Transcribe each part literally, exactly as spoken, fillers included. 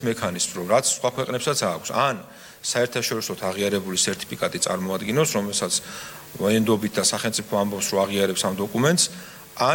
მექანიზმს, რომ რაც სხვა ქვეყნებსაც აქვს, ან საერთაშორისოდ აღიარებული სერტიფიკატი წარმოადგენს, რომელსაც ენდობით და სახელმწიფო ამბობს, რომ აღიარებს ამ დოკუმენტს, ან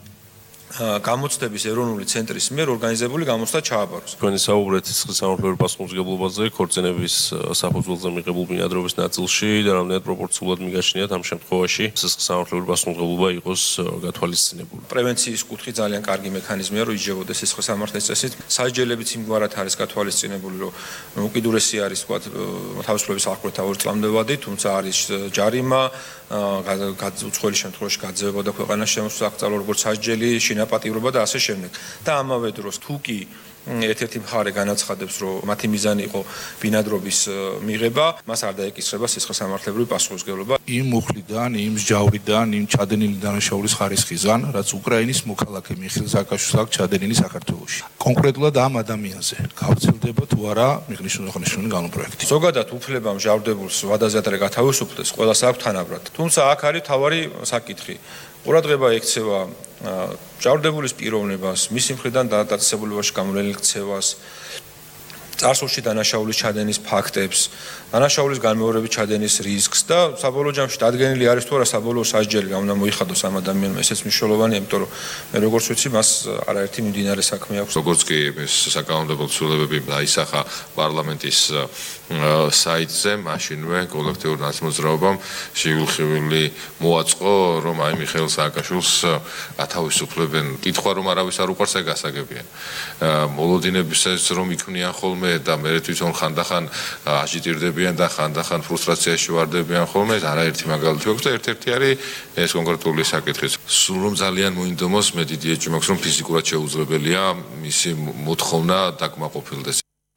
გამოცდების ეროვნული ცენტრის მიერ ორგანიზებული გამოცდა ჩააბაროს. Თქვენი საუბრეთ სისხლის სამართლებრივ პასუხისმგებლობაზე, ქორწინების საფუძველზე მიღებულ ბინადრობის ნაწილში და რამდენად პროპორციულად მიგაჩნიათ ამ შემთხვევაში სისხლის სამართლებრივ პასუხისმგებლობა იყოს გათვალისწინებული. პრევენციის კუთხით ძალიან კარგი მექანიზმია, რომ იჯებოდეს სისხლის სამართლის წესით. სასჯელებიც იმგვარად არის გათვალისწინებული, რომ უკიდურესი არის, თქვა, თავისუფლების აღკვეთა ორი წლამდე, თუმცა არის ჯარიმა, უცხოელი შემთხვევაში გაძევება და ქვეყანაში შემოსვლა აკრძალვა როგორც სასჯელი, შინაპატივრობა და ასე შემდეგ. და ამავე დროს თუ კი ერთ-ერთი მხარე განაცხადებს, რომ მათი მიზანი იყო ბინადრობის მიღება, მას არ დაეკისრება სისხლის სამართლებრივი პასუხისმგებლობა. იმ მუხლიდან, იმ მსჯავრიდან, იმ ჩადენილი დანაშაულის ხარისხიდან, რაც უკრაინის მოქალაქე მიხეილ სააკაშვილს აქვს ჩადენილი საქართველოში. კონკრეტულად ამ ადამიანზე გავრცელდება თუ არა მიღნიშნული განპროექტი. ზოგადად უფლება მსჯავრდებულს ვადაზე ადრე გათავისუფლდეს, ყველას აქვს თანაბრად. თუმცა აქ არის მთავარი საკითხი. ყურადღება ექცევა მსჯავრდებულის პიროვნებას, მისი მხრიდან დაწესებულებაში გამოვლენილ ქცევას, წარსულში დანაშაულის ჩადენის ფაქტებს, დანაშაულის განმეორებით ჩადენის რისკს და საბოლოო ჯამში დადგენილი არის თუ არა საბოლოო სასჯელი რა უნდა მოიხადოს ამ ადამიანმა, ესეც მნიშვნელოვანია, იმიტომ რომ მე როგორც ვიცი, მას არაერთი მიმდინარე საქმე აქვს. როგორც კი ეს საკანონმდებლო ცვლილებები დაისახა პარლამენტის საიტზე, მაშინვე კოლექტიურ ნაცმოძრაობამ შეგულხილი მოაწყო, რომ აი მიხეილ სააკაშვილს ათავისუფლებენ. კითხვა რომ არავის არ უყვარს, ეგ გასაგებია. მოლოდინებისას რომ იქმნიან ხოლმე და მე თვითონ ხანდახან აჟიტირდებიან და ხანდახან ფრუსტრაციაში ვარდებიან ხოლმე, არაერთი მაგალითი აქვს და ერთ-ერთი არის ეს კონკრეტული საკითხი. სულ რომ ძალიან მოინდომოს, მე დიდი ეჭვი მაქვს, რომ ფიზიკურად შეუძლებელია მისი მოთხოვნა დაკმაყოფილდეს.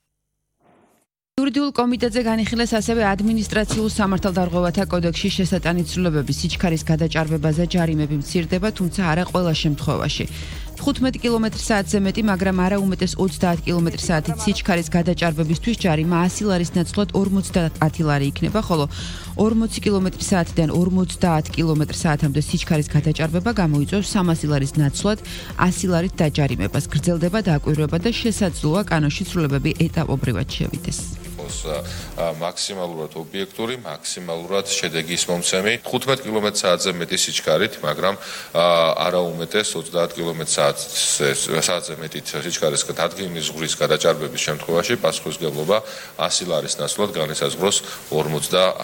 იურიდიულ კომიტეტზე განიხილეს ასევე ადმინისტრაციულ სამართალდარღვევათა კოდექსში შესატანი ცვლილებების სიჩქარის გადაჭარბებაზე ჯარიმები მცირდება, თუმცა არა ყველა შემთხვევაში. თხუთმეტი კილომეტრ საათზე მეტი, მაგრამ არა უმეტეს ოცდაათ კილომეტრ საათით სიჩქარის გადაჭარბებისთვის ჯარიმა ასი ლარის ნაცვლად ორმოცდაათი ლარი იქნება, ხოლო ორმოცი კილომეტრ საათიდან ორმოცდაათ კილომეტრ საათამდე სიჩქარის გადაჭარბება გამოიწვევს სამასი ლარის ნაცვლად ასი ლარით დაჯარიმებას. გრძელდება დაკვირვება და შესაძლოა კანონში ცვლილებები ეტაპობრივად შევიდეს. მაქსიმალურად ობიექტური, მაქსიმალურად შედეგის მომცემი თხუთმეტ კილომეტრ საათზე მეტი სიჩქარით, მაგრამ არა უმეტეს ოცდაათ კილომეტრ საათზე მეტი სიჩქარის დადგენის ზღვრის გადაჭარბების შემთხვევაში პასუხისმგებლობა ასი ლარის ნაცვლად განისაზღვროს ორმოცდაათი